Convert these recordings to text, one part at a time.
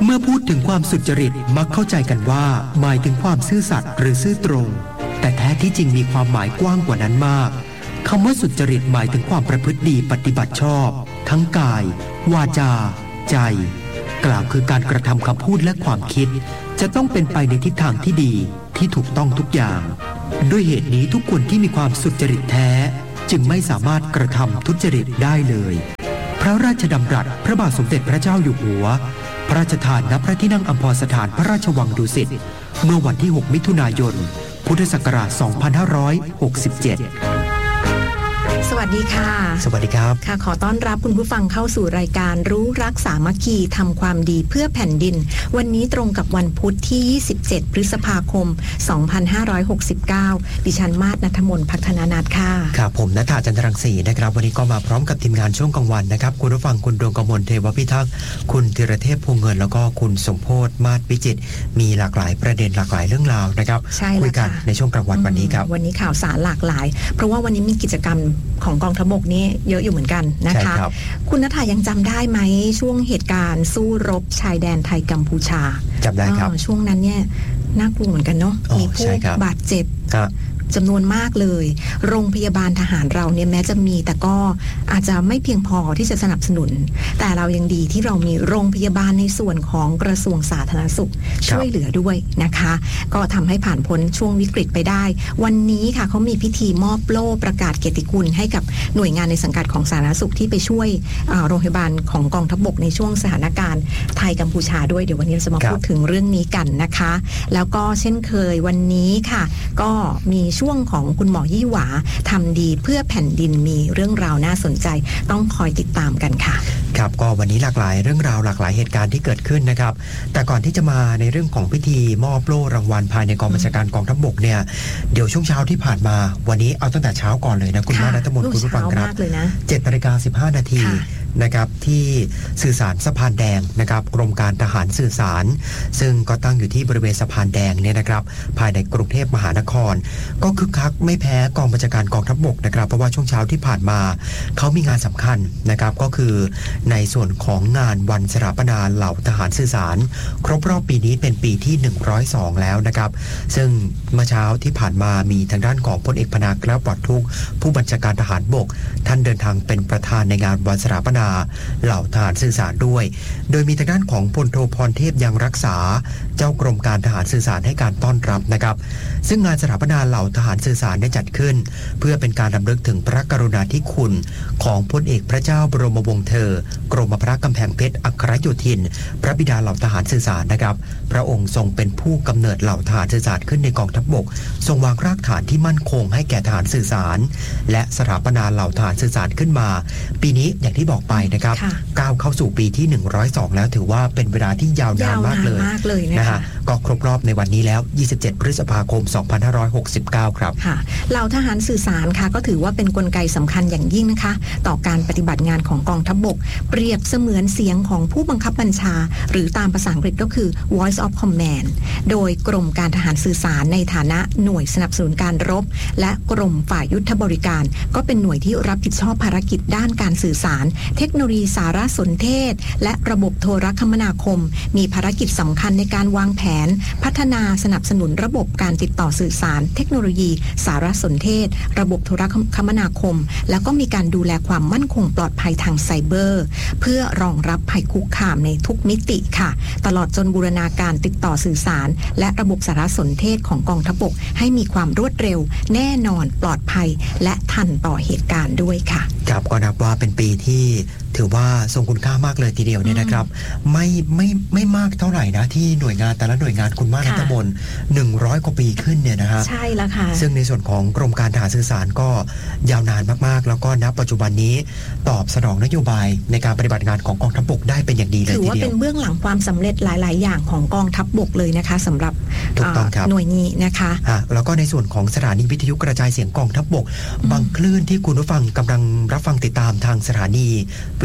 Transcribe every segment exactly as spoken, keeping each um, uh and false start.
เมื่อพูดถึงความสุจริตมักเข้าใจกันว่าหมายถึงความซื่อสัตย์หรือซื่อตรงแต่แท้ที่จริงมีความหมายกว้างกว่านั้นมากคำว่าสุจริตหมายถึงความประพฤติดีปฏิบัติชอบทั้งกายวาจาใจกล่าวคือการกระทำคำพูดและความคิดจะต้องเป็นไปในทิศทางที่ดีที่ถูกต้องทุกอย่างด้วยเหตุนี้ทุกคนที่มีความสุจริตแท้จึงไม่สามารถกระทำทุจริตได้เลยพระราชดำรัสพระบาทสมเด็จพระเจ้าอยู่หัวพระราชทานณพระที่นั่งอัมพรสถานพระราชวังดุสิตเมื่อวันที่หกมิถุนายนพุทธศักราชสองพันห้าร้อยหกสิบเจ็ดสวัสดีค่ะสวัสดีครับค่ะขอต้อนรับคุณผู้ฟังเข้าสู่รายการรู้รักสามัคคีทำความดีเพื่อแผ่นดินวันนี้ตรงกับวันพุธที่ยี่สิบเจ็ดพฤษภาคมสองพันห้าร้อยหกสิบเก้าดิฉันมาศณัฐมนต์พัฒนานัทค่ะครับผมณัฐจันทรังสีนะครับวันนี้ก็มาพร้อมกับทีมงานช่วงกลางวันนะครับคุณผู้ฟังคุณดวงกมลเทวพิทักษ์คุณธีรเทพภูเงินแล้วก็คุณสมโพธิ์มาศวิจิตรมีหลากหลายประเด็นหลากหลายเรื่องราวนะครับคุยกันในช่วงกลางวันวันนี้ครับวันนี้ข่าวสารหลากหลายเพราะว่าวันนี้มีกิจกรรมของกองทัพบกนี่เยอะอยู่เหมือนกันนะคะคุณณัฐยังจำได้ไหมช่วงเหตุการณ์สู้รบชายแดนไทยกัมพูชาจำได้ครับช่วงนั้นเนี่ยน่ากลัวเหมือนกันเนาะมีผู้บาดเจ็บจำนวนมากเลยโรงพยาบาลทหารเราเนี่ยแม้จะมีแต่ก็อาจจะไม่เพียงพอที่จะสนับสนุนแต่เรายังดีที่เรามีโรงพยาบาลในส่วนของกระทรวงสาธารณสุขช่วยเหลือด้วยนะคะก็ทำให้ผ่านพ้นช่วงวิกฤตไปได้วันนี้ค่ะเขามีพิธีมอบโล่ประกาศเกียรติคุณให้กับหน่วยงานในสังกัดของสาธารณสุขที่ไปช่วยโรงพยาบาลของกองทัพบกในช่วงสถานการณ์ไทยกัมพูชาด้วยเดี๋ยววันนี้เราจะมาพูดถึงเรื่องนี้กันนะคะแล้วก็เช่นเคยวันนี้ค่ะก็มีช่วงของคุณหมอยี่หวาทำดีเพื่อแผ่นดินมีเรื่องราวน่าสนใจต้องคอยติดตามกันค่ะครับก็วันนี้หลากหลายเรื่องราวหลากหลายเหตุการณ์ที่เกิดขึ้นนะครับแต่ก่อนที่จะมาในเรื่องของพิธีมอบโล่รางวัลภายในกองบัญชาการกองทัพบกเนี่ยเดี๋ยวช่วงเช้าที่ผ่านมาวันนี้เอาตั้งแต่เช้าก่อนเลยนะคุณมาณัฐมนต์คุณผู้ฟังครับเจ็ดนาฬิกาสิบห้านาทีนะครับที่สื่อสารสะพานแดงนะครับกรมการทหารสื่อสารซึ่งก็ตั้งอยู่ที่บริเวณสะพานแดงเนี่ยนะครับภายในกรุงเทพมหานครก็คึกคักไม่แพ้กองบัญชาการกองทัพบกนะครับเพราะว่าช่วงเช้าที่ผ่านมาเขามีงานสำคัญนะครับก็คือในส่วนของงานวันสถาปนาเหล่าทหารสื่อสารครบรอบปีนี้เป็นปีที่หนึ่งร้อยสองแล้วนะครับซึ่งเมื่อเช้าที่ผ่านมามีทางด้านของพลเอกพนาแกล้วปลอดทุกข์ผู้บัญชาการทหารบกท่านเดินทางเป็นประธานในงานวันสถาปนาเหล่าทหารสื่อสารด้วยโดยมีทางด้านของพลโทพรเทพยังรักษาเจ้ากรมการทหารสื่อสารให้การต้อนรับนะครับซึ่งงานสถาปนาเหล่าทหารสื่อสารได้จัดขึ้นเพื่อเป็นการรำลึกถึงพระกรุณาธิคุณของพลเอกพระเจ้าบรมวงศ์เธอกรมพระกำแพงเพชรอัครโยธินพระบิดาเหล่าทหารสื่อสารนะครับพระองค์ทรงเป็นผู้กำเนิดเหล่าทหารสื่อสารขึ้นในกองทัพบกทรงวางรากฐานที่มั่นคงให้แก่ทหารสื่อสารและสถาปนาเหล่าทหารสื่อสารขึ้นมาปีนี้อย่างที่บอกไปนะครับก้าวเข้าสู่ปีที่หนึ่งร้อยสองแล้วถือว่าเป็นเวลาที่ยาวนานมากเลยนะฮะก็ครบรอบในวันนี้แล้วยี่สิบเจ็ดพฤษภาคมสองพันห้าร้อยหกสิบเก้าครับค่ะเหล่าทหารสื่อสารค่ะก็ถือว่าเป็นกลไกสำคัญอย่างยิ่งนะคะต่อการปฏิบัติงานของกองทัพบกเปรียบเสมือนเสียงของผู้บังคับบัญชาหรือตามภาษาอังกฤษก็คือ voice of command โดยกรมการทหารสื่อสารในฐานะหน่วยสนับสนุนการรบและกรมฝ่ายยุทธบริการก็เป็นหน่วยที่รับผิดชอบภารกิจด้านการสื่อสารเทคโนโลยีสารสนเทศและระบบโทรคมนาคมมีภารกิจสำคัญในการวางแผนพัฒนาสนับสนุนระบบการติดต่อสื่อสารเทคโนโลยีสารสนเทศระบบโทรคมนาคมแล้วก็มีการดูแลความมั่นคงปลอดภัยทางไซเบอร์เพื่อรองรับภัยคุกคามในทุกมิติค่ะตลอดจนบูรณาการติดต่อสื่อสารและระบบสารสนเทศของกองทัพบกให้มีความรวดเร็วแน่นอนปลอดภัยและทันต่อเหตุการณ์ด้วยค่ะครับก็นับว่าเป็นปีที่ถือว่าทรงคุณค่ามากเลยทีเดียวเนี่ยนะครับไม่ไม่ไม่มากเท่าไหร่นะที่หน่วยงานแต่ละหน่วยงานคุณมาณัฐมนต์หนึ่งร้อยกว่าปีขึ้นเนี่ยนะฮะใช่แล้วค่ะซึ่งในส่วนของกรมการทหารสื่อสารก็ยาวนานมากๆแล้วก็ณปัจจุบันนี้ตอบสนองนโยบายในการปฏิบัติงานของกองทัพบกได้เป็นอย่างดีเลยทีเดียวถือว่าเป็นเบื้องหลังความสำเร็จหลายๆอย่างของกองทัพบกเลยนะคะสำหรับหน่วยนี้นะคะแล้วก็ในส่วนของสถานีวิทยุกระจายเสียงกองทัพบกบางคลื่นที่คุณผู้ฟังกำลังรับฟังติดตามทางสถานีวิ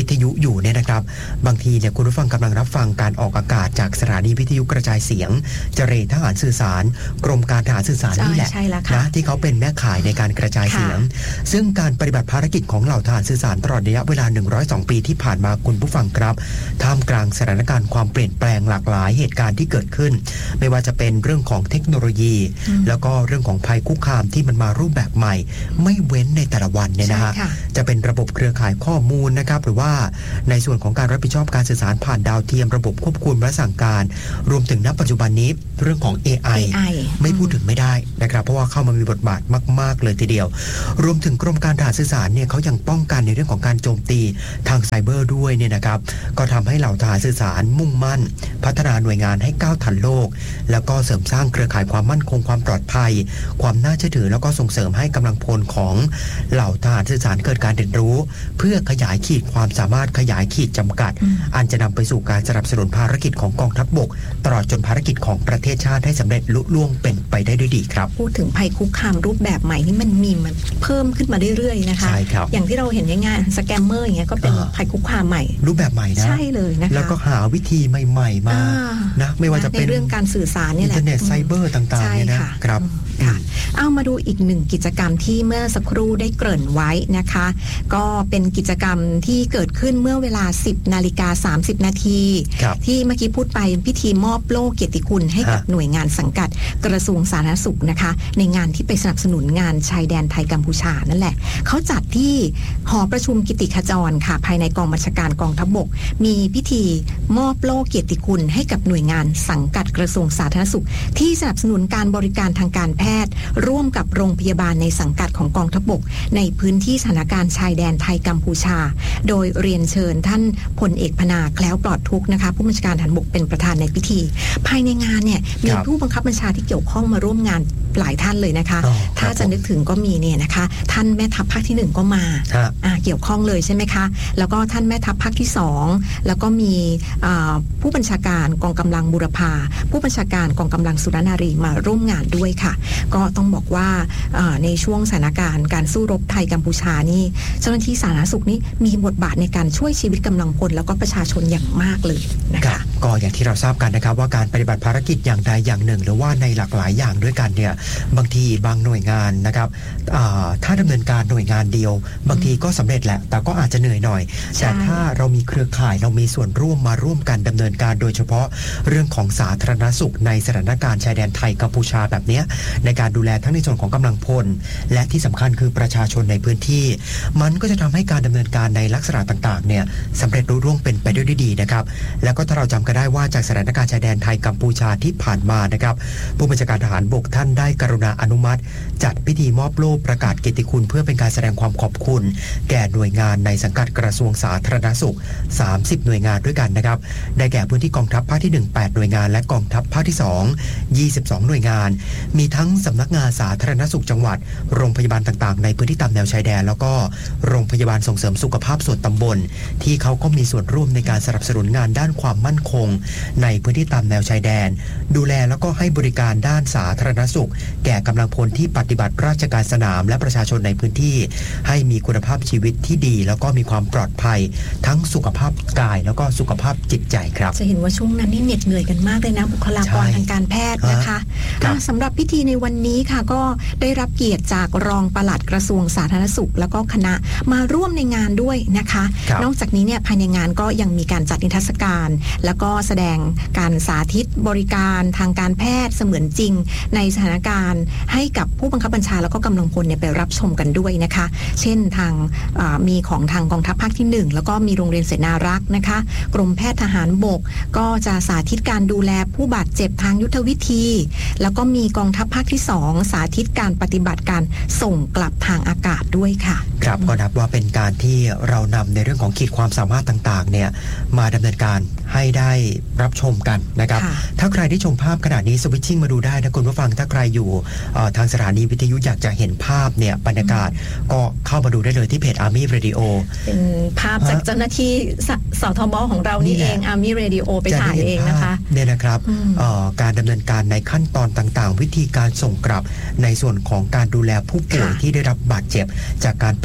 วิทยุอยู่เนี่ยนะครับบางทีเนี่ยคุณผู้ฟังกำลังรับฟังการออกอากาศจากสถานีวิทยุกระจายเสียงเจรทหารสื่อสารกรมการทหารสื่อสารนี่แหละนะที่เขาเป็นแม่ข่ายในการกระจายเสียงซึ่งการปฏิบัติภารกิจของเหล่าทหารสื่อสารตลอดระยะเวลาหนึ่งร้อยสองปีที่ผ่านมาคุณผู้ฟังครับท่ามกลางสถานการณ์ความเปลี่ยนแปลงหลากหลายเหตุการณ์ที่เกิดขึ้นไม่ว่าจะเป็นเรื่องของเทคโนโลยีแล้วก็เรื่องของภัยคุกคามที่มันมารูปแบบใหม่ไม่เว้นในแต่ละวันเนี่ยนะฮะจะเป็นระบบเครือข่ายข้อมูลนะครับหรือว่าในส่วนของการรับผิดชอบการสื่อสารผ่านดาวเทียมระบบควบคุมและสั่งการรวมถึงณปัจจุบันนี้เรื่องของ เอ ไอ ไม่พูดถึงไม่ได้นะครับเพราะว่าเข้ามามีบทบาทมากๆเลยทีเดียวรวมถึงกรมการทหารสื่อสารเนี่ยเขายังป้องกันในเรื่องของการโจมตีทางไซเบอร์ด้วยเนี่ยนะครับก็ทำให้เหล่าทหารสื่อสารมุ่งมั่นพัฒนาหน่วยงานให้ก้าวทันโลกแล้วก็เสริมสร้างเครือข่ายความมั่นคงความปลอดภัยความน่าเชื่อถือแล้วก็ส่งเสริมให้กำลังพลของเหล่าทหารสื่อสารเกิดการเรียนรู้เพื่อขยายขีดความสามารถขยายขีดจำกัดอันจะนำไปสู่การสนับสนุนภารกิจของกองทัพบกตลอดจนภารกิจของประเทศชาติให้สำเร็จลุล่วงเป็นไปได้ด้วยดีครับพูดถึงภัยคุกคามรูปแบบใหม่นี่มันมีมันเพิ่มขึ้นมาเรื่อยๆนะคะใช่ครับอย่างที่เราเห็นง่ายๆสแกมเมอร์อย่างเงี้ยก็เป็นภัยคุกคามใหม่รูปแบบใหม่นะใช่เลยนะคะแล้วก็หาวิธีใหม่ๆมานะไม่ว่าจะเป็นในเรื่องการสื่อสารนี่แหละอินเทอร์เน็ตไซเบอร์ต่างๆเนี่ยนะครับค่ะเอามาดูอีกหนึ่งกิจกรรมที่เมื่อสักครู่ได้เกริ่นไว้นะคะก็เป็นกิจกรรมที่เกิดขึ้นเมื่อเวลา สิบนาฬิกาสามสิบนาทีที่เมื่อกี้พูดไปพิธีมอบโล่เกียรติคุณให้กับหน่วยงานสังกัดกระทรวงสาธารณสุขนะคะในงานที่ไปสนับสนุนงานชายแดนไทยกัมพูชานั่นแหละเขาจัดที่หอประชุมกิติขจรค่ะภายในกองบัญชาการกองทัพบกมีพิธีมอบโล่เกียรติคุณให้กับหน่วยงานสังกัดกระทรวงสาธารณสุขที่สนับสนุนการบริการทางการแพทย์ร่วมกับโรงพยาบาลในสังกัดของกองทัพบกในพื้นที่สถานการณ์ชายแดนไทยกัมพูชาโดยเรียนเชิญท่านพลเอกพนาแคล้วปลอดทุกข์นะคะผู้บัญชาการทหารบกเป็นประธานในพิธีภายในงานเนี่ยมีผู้บังคับบัญชาที่เกี่ยวข้องมาร่วมงานหลายท่านเลยนะคะถ้าจะนึกถึงก็มีเนี่ยนะคะท่านแม่ทัพภาคที่หนึ่งก็มาเกี่ยวข้องเลยใช่ไหมคะแล้วก็ท่านแม่ทัพภาคที่สองแล้วก็มีผู้บัญชาการกองกำลังบุรพาผู้บัญชาการกองกำลังสุรนารีมาร่วมงานด้วยค่ะก็ต้องบอกว่าในช่วงสถานการณ์การสู้รบไทยกัมพูชานี่เจ้าหน้าที่สาธารณสุขนี่มีบทบาทในการช่วยชีวิตกำลังพลแล้วก็ประชาชนอย่างมากเลยนะคะก็อย่างที่เราทราบกันนะครับว่าการปฏิบัติภารกิจอย่างใดอย่างหนึ่งหรือว่าในหลากหลายอย่างด้วยกันเนี่ยบางทีบางหน่วยงานนะครับถ้าดำเนินการหน่วยงานเดียวบางทีก็สำเร็จแหละแต่ก็อาจจะเหนื่อยหน่อยแต่ถ้าเรามีเครือข่ายเรามีส่วนร่วมมาร่วมกันดำเนินการโดยเฉพาะเรื่องของสาธารณสุขในสถานการณ์ชายแดนไทยกัมพูชาแบบนี้ในการดูแลทั้งในส่วนของกำลังพลและที่สำคัญคือประชาชนในพื้นที่มันก็จะทำให้การดำเนินการในลักษณะต่างๆเนี่ยสำเร็จรุ่ร่วงเป็นไปด้วยดีนะครับแล้วก็ถ้าเราจำกันได้ว่าจากสถานการณ์ชายแดนไทยกัมพูชาที่ผ่านมานะครับผู้บัญชาการทหารบกท่านได้กรุณาอนุมัติจัดพิธีมอบโล่ประกาศเกียรติคุณเพื่อเป็นการแสดงความขอบคุณแก่หน่วยงานในสังกัดกระทรวงสาธารณสุขสามสิบหน่วยงานด้วยกันนะครับได้แก่พื้นที่กองทัพภาคที่หนึ่ง แปดหน่วยงานและกองทัพภาคที่สอง ยี่สิบสองหน่วยงานมีทั้งสำนักงานสาธารณสุขจังหวัดโรงพยาบาลต่างๆในพื้นที่ตามแนวชายแดนแล้วก็โรงพยาบาลส่งเสริมสุขภาพส่วนตำบลที่เขาก็มีส่วนร่วมในการสนับสนุนงานด้านความมั่นคงในพื้นที่ตามแนวชายแดนดูแลแล้วก็ให้บริการด้านสาธารณสุขแก่กำลังพลที่ปฏิบัติราชการสนามและประชาชนในพื้นที่ให้มีคุณภาพชีวิตที่ดีแล้วก็มีความปลอดภัยทั้งสุขภาพกายแล้วก็สุขภาพจิตใจครับจะเห็นว่าช่วงนั้นนี่เหน็ดเหนื่อยกันมากเลยนะบุคลากรทางการแพทย์นะคะสำหรับพิธีในวันนี้ค่ะก็ได้รับเกียรติจากรองปลัดกระทรวงสาธารณสุขแล้วก็คณะมาร่วมในงานด้วยนะคะนอกจากนี้เนี่ยภายในงานก็ยังมีการจัดนิทรรศการแล้วก็แสดงการสาธิตบริการทางการแพทย์เสมือนจริงในสถานการณ์ให้กับผู้บังคับบัญชาแล้วก็กำลังพลเนี่ยไปรับชมกันด้วยนะคะเช่นทางมีของทางกองทัพภาคที่หนึ่งแล้วก็มีโรงเรียนเสนารักษ์นะคะกรมแพทย์ทหารบกก็จะสาธิตการดูแลผู้บาดเจ็บทางยุทธวิธีแล้วก็มีกองทัพภาคที่สองสาธิตการปฏิบัติการส่งกลับทางอากาศด้วยค่ะครับก็นับว่าเป็นการที่เรานำในเรื่องของขีดความสามารถต่างๆเนี่ยมาดำเนินการให้ได้รับชมกันนะครับถ้าใครที่ชมภาพขณะนี้สวิตชิ่งมาดูได้นะคุณผู้ฟังถ้าใครอยู่ทางสถานีวิทยุอยากจะเห็นภาพเนี่ยบรรยากาศก็เข้ามาดูได้เลยที่เพจ Army Radio เป็นภาพจากเจ้าหน้าที่สทบของเรานี่เอง Army Radio ไปถ่ายเองนะคะเนี่ยนะครับการดำเนินการในขั้นตอนต่างๆวิธีการส่งกลับในส่วนของการดูแลผู้ป่วยที่ได้รับบาดเจ็บจากการปฏิ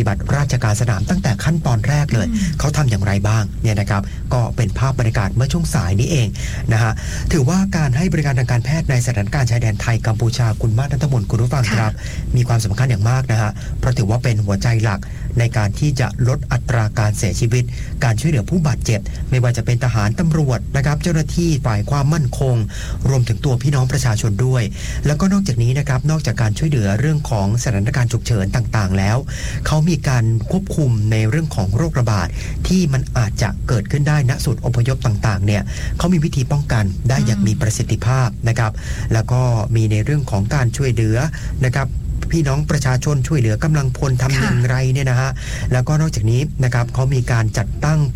ฏิบัติราชการสนามตั้งแต่ขั้นตอนแรกเลยเขาทำอย่างไรบ้างเนี่ยนะครับก็เป็นภาพบรรยากาศเมื่อช่วงสายนี้เองนะฮะถือว่าการให้บริการทางการแพทย์ในสถานการณ์ชายแดนไทยกัมพูชาคุณมาศ ณัฐมนต์คุณผู้ฟังครับมีความสำคัญอย่างมากนะฮะเพราะถือว่าเป็นหัวใจหลักในการที่จะลดอัตราการเสียชีวิตการช่วยเหลือผู้บาดเจ็บไม่ว่าจะเป็นทหารตำรวจนะครับเจ้าหน้าที่ฝ่ายความมั่นคงรวมถึงตัวพี่น้องประชาชนด้วยแล้วก็นอกจากนี้นะครับนอกจากการช่วยเหลือเรื่องของสถานการณ์ฉุกเฉินต่างๆแล้วเขามีการควบคุมในเรื่องของโรคระบาดที่มันอาจจะเกิดขึ้นได้ณศูนย์อพยพต่างๆเนี่ยเขามีวิธีป้องกันได้อย่างมีประสิทธิภาพนะครับแล้วก็มีในเรื่องของการช่วยเหลือนะครับพี่น้องประชาชนช่วยเหลือกำลังพลทำอย่างไรเนี่ยนะฮะแล้วก็นอกจากนี้นะครับเขามีการจัดตั้ง